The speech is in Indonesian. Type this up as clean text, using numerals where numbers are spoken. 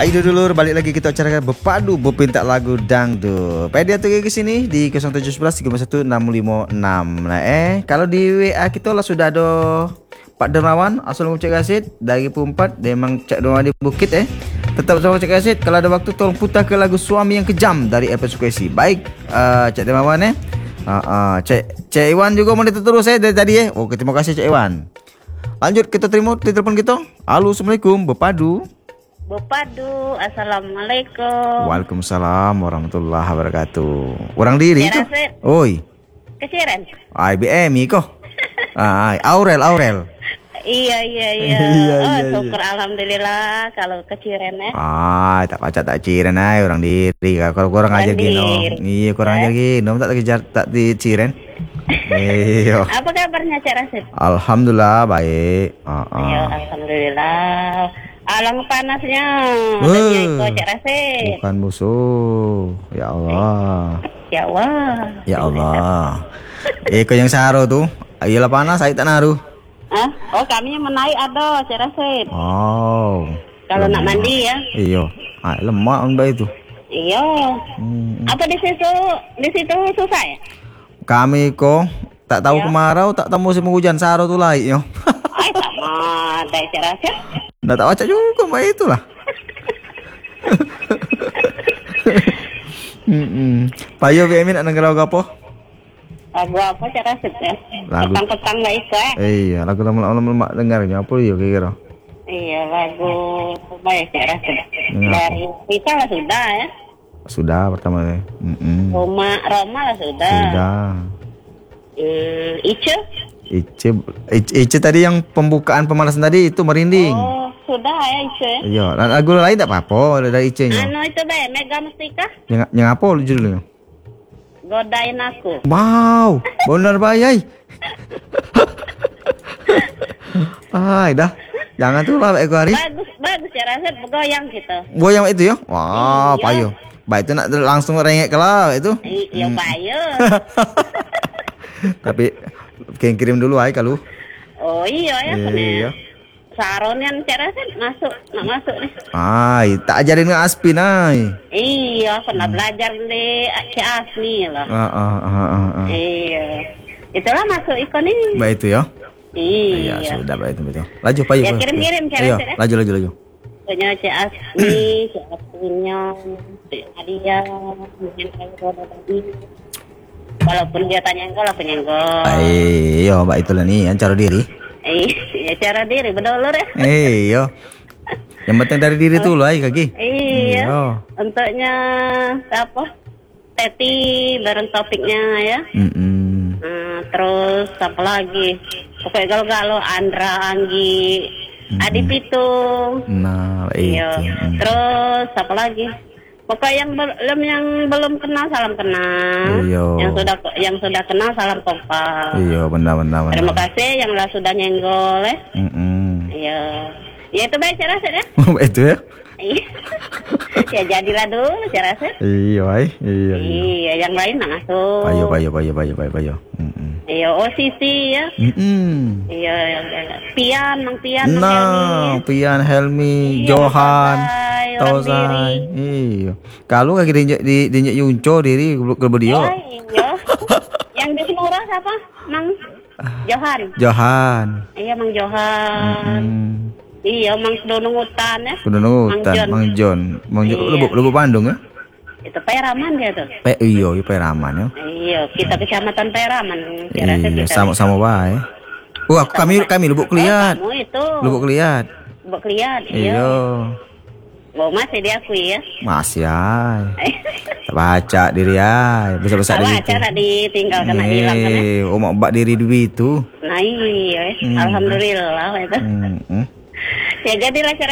Baik dulur, balik lagi kita acara Bepadu Bepinta lagu dangdut. Pedia tuh ke sini di 0711 351 656. Nah, kalau di WA kita lah sudah ada Pak Dermawan asal Cek Kasit dari Pumpat, dia memang cek doa di Bukit Tetap sama Cek Kasit, kalau ada waktu tolong putar ke lagu Suami Yang Kejam dari EP Sukesi. Baik, Cek Dermawan Cek Iwan juga mau terus dari tadi Oke, terima kasih Cek Iwan. Lanjut kita terima di telepon kita. Halo, assalamualaikum Bepadu. Bepadu, assalamualaikum. Waalaikumsalam warahmatullahi wabarakatuh. Orang diri itu. Oi. Kesiren. IBM iko. Aurel. Iya. Iya. Syukur alhamdulillah kalau keciren tak baca tak ciren orang diri. Kalau kurang aja gino. Iya, kurang aja gino. Tak kejar tak di ciren. Iya. Apa kabarnya Cak Rasid? Alhamdulillah baik. Iya, alhamdulillah. Alang panasnya. Cak Rasid. Bukan musuh. Ya Allah. Ya Allah. Iko yang saro tuh. Ayolah panas, saya tak naruh. Oh, kami menaik ada Cak Rasid. Oh. Kalau nak mandi ya. Iya. Lemak mbak itu. Iya. Apa di situ susah ya? Kami kok tak tahu kemarau, tak tahu musim hujan saro tuh laik yo. Sama dari Cak Rasid. Nggak tak baca juga mbak itulah. Payo Emin nak ngerau apa? Lagu apa Cak Rasid ya? Lagu petang nggak iso Iya, lagu lama-lama dengarnya apa yo kira? Iya, lagu apa ya Cak Rasid? Dari kita lah sudah ya. Sudah pertama ya. Roma lah sudah. Ice tadi yang pembukaan pemanasan tadi itu merinding. Oh, sudah ya Ice. Iya, lagu lain tak apa-apa dari Ice-nya. Itu Mega Mustika. Yang apa judulnya? Godain Aku. Wow, benar bayai. Dah. Jangan tuh lah Eko Hari. Bagus ya Rasid, goyang gitu. Goyang itu ya? Wah, payo. Baik itu nak langsung rengek kalau itu. Iya, payo. Tapi kirim dulu ay kalau. Oh iya ya. Iya. Saron yang Cak Rasid masuk nih. Tak ajarin ke Aspin ay. Iya, pernah belajar di Cik Asmi loh. Iya. Itulah masuk ikon ini. Baik itu ya. Iya. Sudah baik itu betul. Laju payo. Ya kirim Cak Rasid ya. Laju. Punya Cik Asmi, Cik Asminya, Cik Nadia, mungkin kalau tadi. Walaupun dia tanya engkau lah penyenggol. Iya, mbak itulah nih yang cara diri. Iya, cara diri bedolor ya. Iya. Yang penting dari diri tuh lah kaki. Iya. Untuknya apa? Teti bareng topiknya ya. Terus apa lagi? Pokoknya galau-galau Andra, Anggi, Adi Pitung. Nah, iya. Terus apa lagi? Pokoknya yang belum kenal salam kenal. Iya. Yang sudah kenal salam kompak. Iya, benar. Terima kasih yang sudah nyenggol ya. Iya. Ya itu baik Cak Rasid ya. Itu ya. Iya. Ya jadilah dulu Cak Rasid. Iya. Iya, yang lain masuk. Payo. Iya, Sisi ya. Iya, Mang Pian. Nah, Pian, Helmi, Johan, Tauzan. Iya. Kalau kaki dinjek Yunco diri ke beliau. Iya. Yang di Semurah siapa? Mang Johan. Iya, Mang Johan. Iya, Mang Donungutan ya. Mang John. Lubuk Bandung ya. Itu Peraman dia tuh. Iya, Peraman ya. Iya, kita kecamatan Peraman. Iya, sama bae. Kami Lubuk Keliat. Kamu itu. Lubuk Keliat. Iya. Masih diakui ya? Masih ya. Baca diri ya. Besar-besar diri. Baca nak ditinggal kena hilang kan ya. Mak bak diri dulu itu. Nah iya. Alhamdulillah itu. Ya jadilah